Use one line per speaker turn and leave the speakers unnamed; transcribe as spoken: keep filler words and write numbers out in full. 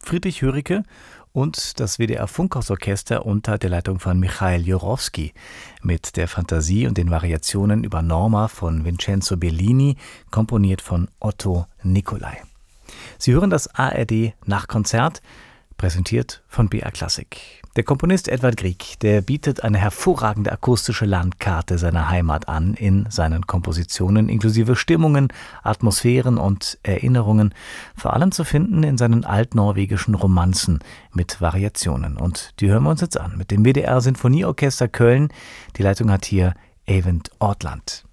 Friedrich Höricke und das W D R Funkhausorchester unter der Leitung von Michail Jurowski mit der Fantasie und den Variationen über Norma von Vincenzo Bellini, komponiert von Otto Nicolai. Sie hören das A R D Nachkonzert, präsentiert von B R Klassik. Der Komponist Edvard Grieg, der bietet eine hervorragende akustische Landkarte seiner Heimat an in seinen Kompositionen, inklusive Stimmungen, Atmosphären und Erinnerungen, vor allem zu finden in seinen altnorwegischen Romanzen mit Variationen. Und die hören wir uns jetzt an mit dem W D R Sinfonieorchester Köln. Die Leitung hat hier Eyvind Ortland.